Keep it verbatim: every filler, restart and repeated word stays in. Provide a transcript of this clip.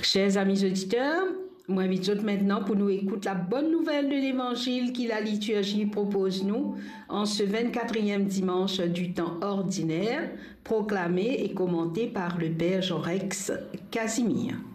Chers amis auditeurs, moi invite autres maintenant pour nous écouter la bonne nouvelle de l'évangile que la liturgie propose nous en ce vingt-quatrième dimanche du temps ordinaire, proclamé et commenté par le Père Jean-Rex Casimir.